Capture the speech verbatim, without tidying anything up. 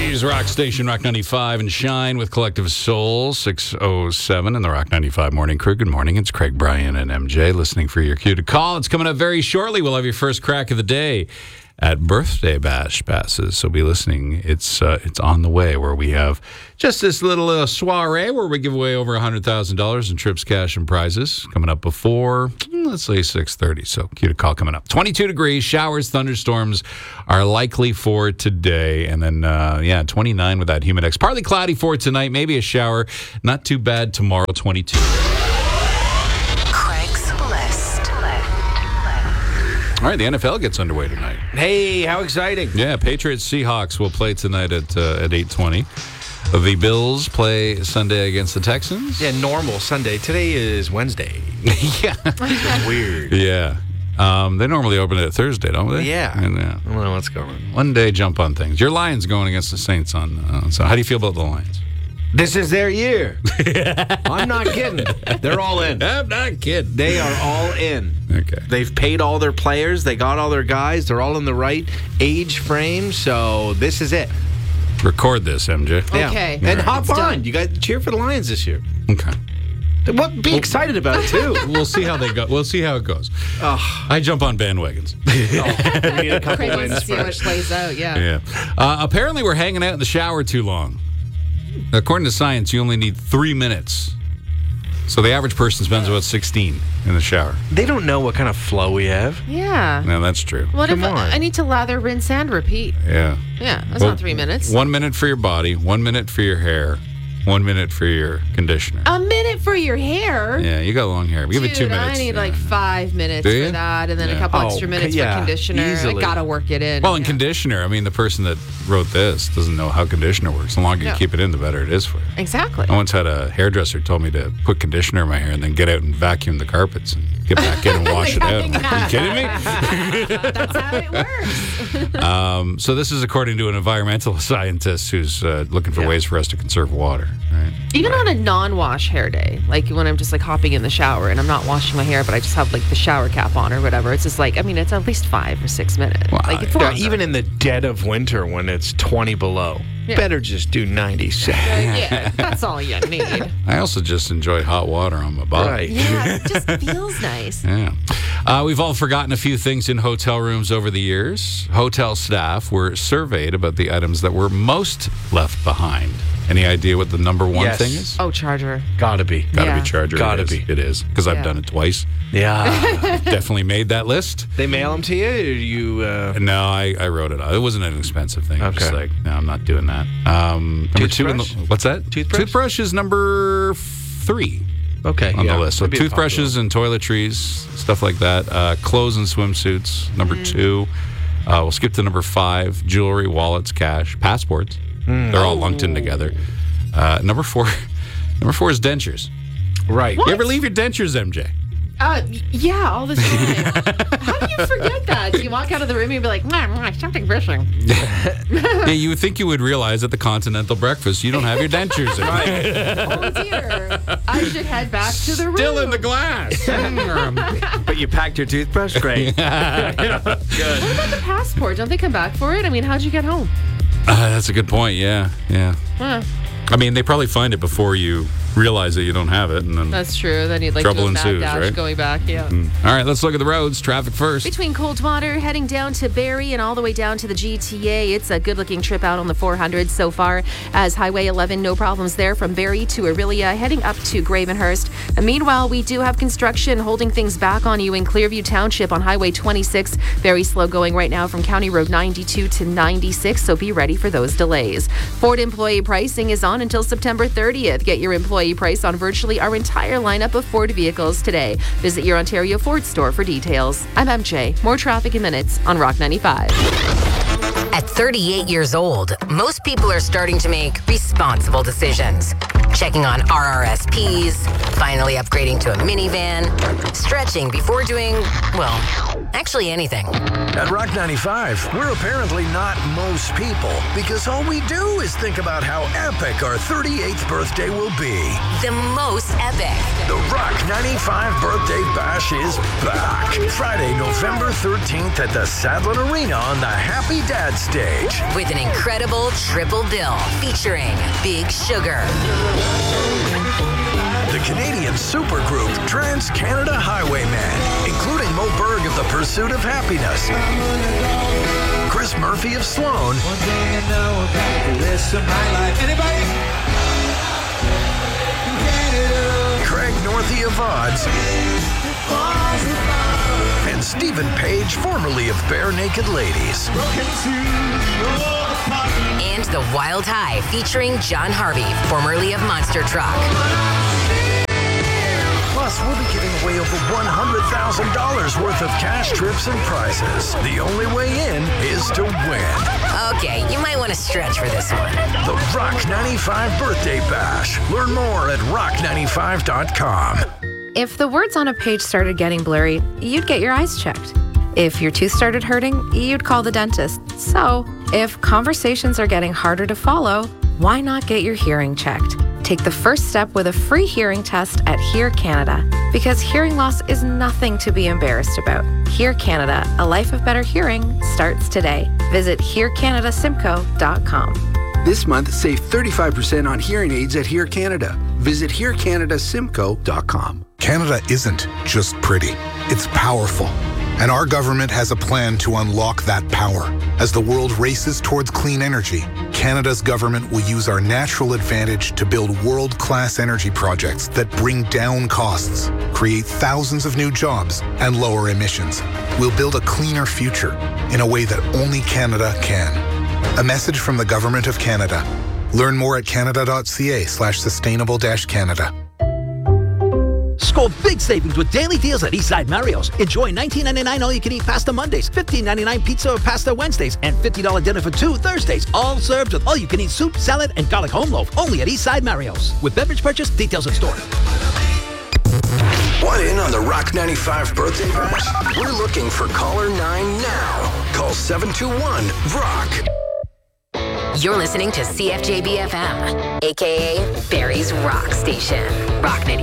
News Rock Station, Rock ninety-five, and Shine with Collective Soul, six oh seven in the Rock ninety-five Morning Crew. Good morning. It's Craig, Brian, and M J listening for your cue to call. It's coming up very shortly. We'll have your first crack of the day at Birthday Bash passes. So be listening. It's uh, it's on the way, where we have just this little uh, soiree where we give away over one hundred thousand dollars in trips, cash, and prizes coming up before, let's say, six thirty. So cue to call coming up. twenty-two degrees, showers, thunderstorms are likely for today. And then, uh, yeah, twenty-nine with that humidex. Partly cloudy for tonight, maybe a shower. Not too bad tomorrow, twenty-two. All right, the N F L gets underway tonight. Hey, how exciting. Yeah, Patriots Seahawks will play tonight at uh, at eight twenty. The Bills play Sunday against the Texans. Yeah, normal Sunday. Today is Wednesday. Yeah. It's weird. Yeah. Um, they normally open it Thursday, don't they? Yeah. And, uh, I don't know what's going on. one day jump on things. Your Lions going against the Saints on. Uh, so how do you feel about the Lions? This is their year. I'm not kidding. They're all in. I'm not kidding. They are all in. Okay. They've paid all their players. They got all their guys. They're all in the right age frame. So this is it. Record this, M J. Yeah. Okay. And All right. hop It's on. done. You guys cheer for the Lions this year. Okay. What? Be excited about it too. We'll see how they go. We'll see how it goes. Oh. I jump on bandwagons. Oh, we need a couple Craig wants to wins see how it first. plays out, yeah. Yeah. Uh, apparently, we're hanging out in the shower too long. According to science, you only need three minutes. So the average person spends about sixteen in the shower. They don't know what kind of flow we have. Yeah. No, that's true. What Come if on. I need to lather, rinse, and repeat? Yeah. Yeah, that's Well, not three minutes. One minute for your body, one minute for your hair, one minute for your conditioner. A minute for your hair? Yeah, you got long hair. Give Dude, it two minutes. I need yeah. like five minutes Do you? for that, and then Yeah. a couple Oh, extra minutes yeah, for conditioner. easily. I gotta work it in. Well, in yeah. conditioner, I mean, the person that wrote this doesn't know how conditioner works. The longer you No. keep it in, the better it is for you. Exactly. I once had a hairdresser told me to put conditioner in my hair and then get out and vacuum the carpets and get back in and wash it out. I'm like, are you kidding me? That's how it works. Um, so this is according to an environmental scientist who's uh, looking for Yeah. ways for us to conserve water. Right? Even on a non-wash hair day, like when I'm just like hopping in the shower and I'm not washing my hair, but I just have like the shower cap on or whatever. It's just like, I mean, it's at least five or six minutes. Wow. Like it's Yeah, Yeah, longer. even in the dead of winter when it's twenty below. Yeah. Better just do ninety-six. Uh, yeah, that's all you need. I also just enjoy hot water on my body. Right. Yeah, it just feels nice. Yeah. Uh, we've all forgotten a few things in hotel rooms over the years. Hotel staff were surveyed about the items that were most left behind. Any idea what the number one Yes. thing is? Oh, charger. Gotta be. Gotta Yeah. be charger. Gotta it is. be. It is. Because I've Yeah. done it twice. Yeah. Definitely made that list. They mail them to you, or you? Uh... No, I, I wrote it out. It wasn't an expensive thing. I was just Okay. like, no, I'm not doing that. Um, number two in the, Toothbrush? what's that? Toothbrush? Toothbrush is number three Okay. on yeah. the list. So That'd be toothbrushes and toiletries, stuff like that. Uh, clothes and swimsuits, number two. Uh, we'll skip to number five. Jewelry, wallets, cash, passports. They're all lumped in together. Uh, number four. Number four is dentures. popular. Right. You ever leave your dentures, M J? Uh, y- yeah, all the time. How do you forget that? Do you walk out of the room and you be like, nah, nah, something missing? Yeah, you would think you would realize at the continental breakfast you don't have your dentures in. Oh dear, I should head back to the room. Still in the glass. But you packed your toothbrush? Great. What about the passport? Don't they come back for it? I mean, how'd you get home? Uh, that's a good point. Yeah, yeah. Huh. I mean, they probably find it before you realize that you don't have it, and then. That's true. Then you'd like Trouble do a mad ensues, dash right? going back. Yeah. All right, let's look at the roads. Traffic first. Between Coldwater, heading down to Barrie and all the way down to the G T A, it's a good-looking trip out on the four hundred so far. As Highway eleven, no problems there from Barrie to Aurelia, heading up to Gravenhurst. And meanwhile, we do have construction holding things back on you in Clearview Township on Highway twenty-six. Very slow going right now from County Road ninety-two to ninety-six, so be ready for those delays. Ford employee pricing is on until September thirtieth. Get your employee price on virtually our entire lineup of Ford vehicles today. Visit your Ontario Ford store for details. I'm M J. More traffic in minutes on Rock ninety-five. At thirty-eight years old, most people are starting to make responsible decisions. checking on R R S Ps, finally upgrading to a minivan, stretching before doing, well, actually anything. At Rock ninety-five, we're apparently not most people because all we do is think about how epic our thirty-eighth birthday will be. The most epic. The Rock ninety-five Birthday Bash is back. Friday, November thirteenth at the Sadlin Arena on the Happy Dad stage. With an incredible triple bill featuring Big Sugar, the Canadian supergroup Trans-Canada Highwaymen, including Mo Berg of The Pursuit of Happiness, Chris Murphy of Sloan, Craig Northey of Odds, and Stephen Page, formerly of Bare Naked Ladies. and The Wild High featuring John Harvey, formerly of Monster Truck. Plus, we'll be giving away over one hundred thousand dollars worth of cash, trips, and prizes. The only way in is to win. Okay, you might want to stretch for this one. The Rock ninety-five Birthday Bash. Learn more at rock ninety-five dot com. If the words on a page started getting blurry, you'd get your eyes checked. If your tooth started hurting, you'd call the dentist. So, if conversations are getting harder to follow, why not get your hearing checked? Take the first step with a free hearing test at Hear Canada, because hearing loss is nothing to be embarrassed about. Hear Canada, a life of better hearing, starts today. Visit hear canada simcoe dot com. This month, save thirty-five percent on hearing aids at Hear Canada. Visit hear canada simcoe dot com. Canada isn't just pretty, it's powerful. And our government has a plan to unlock that power. As the world races towards clean energy, Canada's government will use our natural advantage to build world-class energy projects that bring down costs, create thousands of new jobs, and lower emissions. We'll build a cleaner future in a way that only Canada can. A message from the Government of Canada. Learn more at canada.ca slash sustainable dash Canada. Score big savings with daily deals at Eastside Mario's. Enjoy nineteen ninety-nine all-you-can-eat pasta Mondays, fifteen ninety-nine pizza or pasta Wednesdays, and fifty dollars dinner for two Thursdays. All served with all-you-can-eat soup, salad, and garlic home loaf. Only at Eastside Mario's. With beverage purchase, details in store. Want in on the Rock ninety-five Birthday Bash? We're looking for caller nine now. Call seven two one rock. You're listening to C F J B F M, aka Barrie's Rock Station. Rock ninety-five.